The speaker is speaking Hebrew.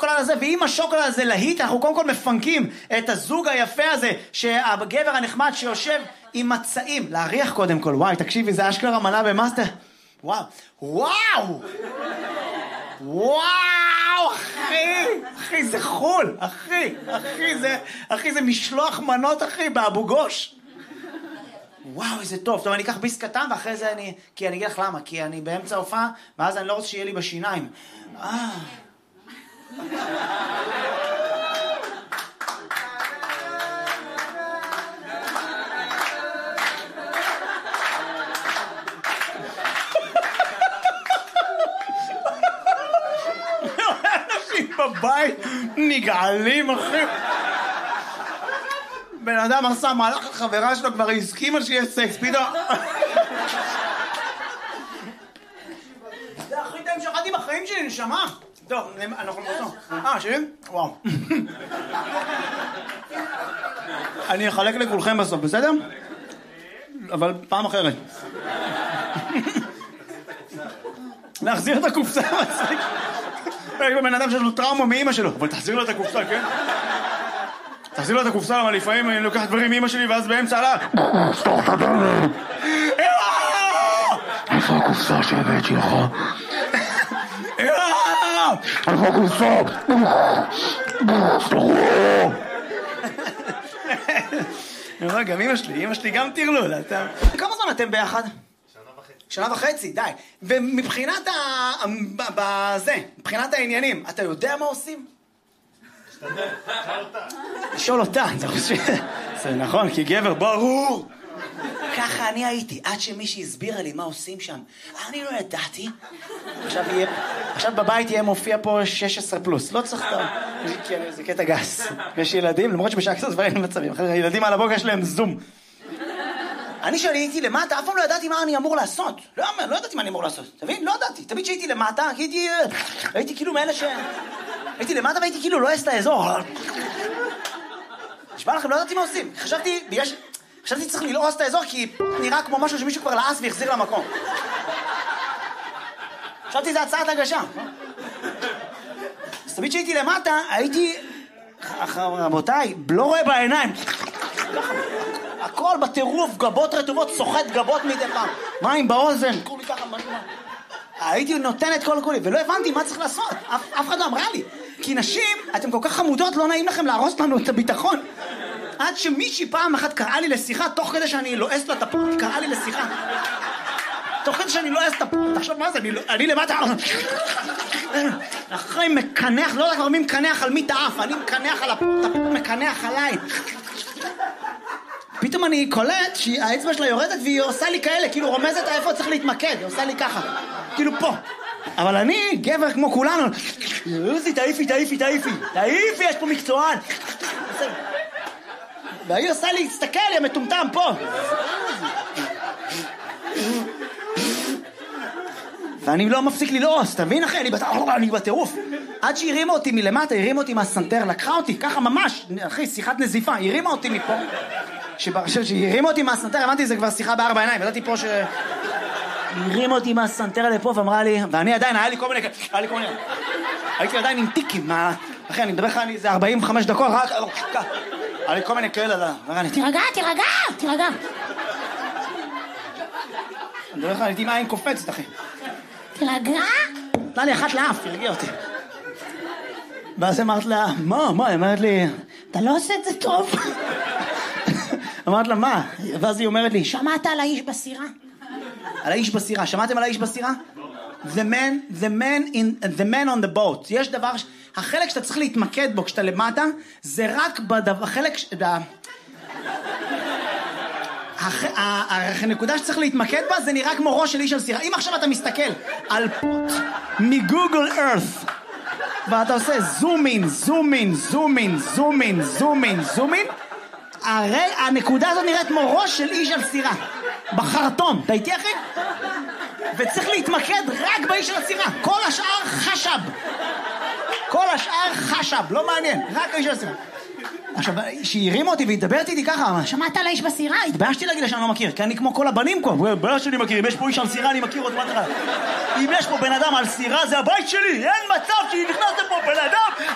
השוקולד הזה, ואם השוקולד הזה להיט, אנחנו קודם כל מפנקים את הזוג היפה הזה, שהגבר הנחמד שיושב עם מצעים, להריח קודם כל. וואי, תקשיבי, זה אשכרה מנה במאסטר. וואו, וואו! וואו, אחי, זה חול, אחי, זה משלוח מנות, אחי, באבו גוש. וואו, איזה טוב. טוב, אני אקח ביס קטן, ואחרי זה כי אני אגיד לך למה, כי אני באמצע הופעה, ואז אני לא רוצה שיהיה לי בשיניים. אנשים בבית נגעלים, אחי. בן אדם עשה מהלך לחברה שלו, כבר הסכימה שיהיה סקס, פתאום. זה הכי טעים שאכלתי בחיים שלי, נשמה. טוב, אנחנו נבוא. שלי? וואו. אני אחלק לכולכם בסוף, בסדר? אבל פעם אחרת. להחזיר את הקופסה. יש בן אדם שיש לו טראומה מאמא שלו, אבל תחזיר לו את הקופסה, כן? תחזיר לו את הקופסה, אבל לפעמים אני לוקח דברים מאמא שלי, ואז באמצע עלה. סתוך את הדלת. איפה הקופסה שהבאתי לך? איפה הקופסה? גם אמא שלי גם תרלול. כמה זמן אתם ביחד? שנה וחצי, די. ומבחינת מבחינת העניינים, אתה יודע מה עושים? לשאול אותה, זה נכון, כי גבר ברור. ככה אני הייתי, עד שמישהי הסבירה לי מה עושים שם. אני לא ידעתי. עכשיו בבית יהיה מופיע פה 16 פלוס. לא צריך טוב. זה קטע גס. יש ילדים, למרות שבשעה כזאת כבר אין מצבים. ילדים על הבוקר שלהם זום. אני שהייתי למטה, אף פעם לא ידעתי מה אני אמור לעשות. לא ידעתי מה אני אמור לעשות. תבין? לא ידעתי. תמיד שהייתי למטה, הייתי כאילו מאלה הייתי למטה והייתי כאילו לא אעשה האזור. נשמע לכם, לא ידעתי מה עושים. חשבתי צריך ללעוס את האזור כי נראה כמו משהו שמישהו כבר לעס והחזיר למקום. חשבתי זה הצעת הגשה. אז תמיד שהייתי למטה, הייתי... רבותיי, לא רואה בעיניים. הכל בטירוף, גבות רטובות, סוחט גבות מדי פעם. מים באוזן, כולי ככה משהו. הייתי נותן את כל הכולי, ולא הבנתי מה צריך לעשות. אף אחד לא אמרה לי. כי נשים, אתם כל כך חמודות, לא נעים לכם להרוס לנו את הביטחון. עד שמישהי פעם אחת קראה לי לשיחה, תוך כדי שאני לועס לה את הפות, קראה לי לשיחה. תוך כדי שאני לועס את הפות. תחשוב מה זה, אני למטה... אחרי מקנח, לא יודע כבר מי מקנח על מי תעף, אני מקנח על הפות, הפות מקנח עליי. פתאום אני קולט שהאצבע שלה יורדת והיא עושה לי כאלה, כאילו רומזת איפה צריך להתמקד, היא עושה לי ככה, כאילו פה. אבל אני, גבר כמו כולנו, תעיפי, יש פה מקצוען. והיא עושה לי, תסתכל לי, המטומטם פה. ואני לא מפסיק ללעוס, תבין אחי, אני בטירוף. עד שהרימה אותי מלמטה, הרימה אותי מהסנטר, לקחה אותי, ככה ממש, אחי, שיחת נזיפה, הרימה אותי מפה. שהרימה אותי מהסנטר, הבנתי, זה כבר שיחה בארבע עיניים, ידעתי פה הרימה אותי מהסנטר לפה, ואמרה לי, ואני עדיין, היה לי כל מיני, הייתי עדיין עם טיקים, אחי, אני מדבר לך, זה 45 דקות, רק, היה לי כל מיני כאלה, תירגע. אני מדבר לך, הייתי עם עין קופצת, אחי. תירגע? נתנה לי אחת לאף, תרגיע אותי. ואז אמרת לה, מה? אמרת לי, אתה לא עושה את זה טוב. אמרת לה, מה? ואז היא אומרת לי, שמעת על האיש בסירה? על האיש בסירה, שמעתם על האיש בסירה? The man on the boat. יש דבר, החלק שאתה צריך להתמקד בו כשאתה למטה, זה רק החלק, הנקודה שצריך להתמקד בה זה נראה כמו ראש של איש על סירה. אם עכשיו אתה מסתכל על פוט מגוגל ארת ואתה עושה זום אין, הרי הנקודה הזאת נראית כמו ראש של איש על סירה בחרטום, אתה איתי אחי? וצריך להתמקד רק באיש של הסירה, כל השאר חשב, לא מעניין, רק האיש של הסירה. עכשיו, שהיא הרימה אותי והתדברת איתי ככה, שמעת על האיש בסירה? התביישתי להגיד לה שאני לא מכיר, כי אני כמו כל הבנים פה, בלש שאני מכיר, אם יש פה איש על סירה אני מכיר אותו מהתחלה. אם יש פה בן אדם על סירה זה הבית שלי, אין מצב שהיא נכנסת פה בן אדם